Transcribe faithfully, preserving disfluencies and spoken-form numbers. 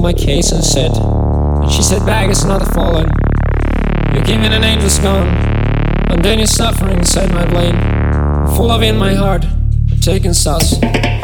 my case and said, and she said, bag is not a fallen. You're giving an angel's gone, and then you're suffering inside my brain. Full of in my heart, taking sauce.